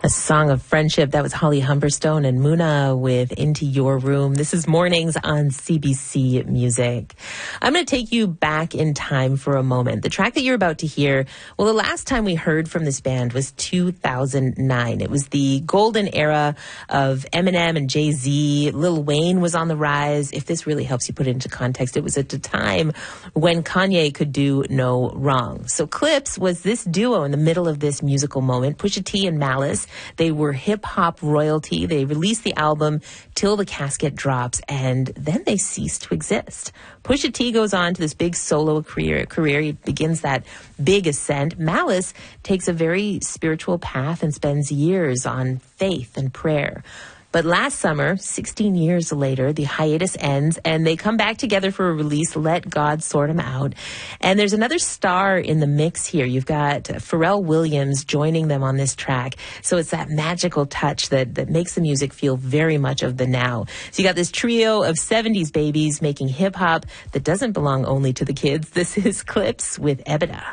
A song of friendship. That was Holly Humberstone and Muna with Into Your Room. This is Mornings on CBC Music. I'm going to take you back in time for a moment. The track that you're about to hear, well, the last time we heard from this band was 2009. It was the golden era of Eminem and Jay-Z. Lil Wayne was on the rise. If this really helps you put it into context, it was at a time when Kanye could do no wrong. So Clipse was this duo in the middle of this musical moment. Pusha T and Malice. They were hip-hop royalty. They released the album Till the Casket Drops, and then they ceased to exist. Pusha T goes on to this big solo career. He begins that big ascent. Malice takes a very spiritual path and spends years on faith and prayer. But last summer, 16 years later, the hiatus ends and they come back together for a release, Let God Sort 'Em Out. And there's another star in the mix here. You've got Pharrell Williams joining them on this track. So it's that magical touch that makes the music feel very much of the now. So you got this trio of 70s babies making hip hop that doesn't belong only to the kids. This is Clipse with Ebida.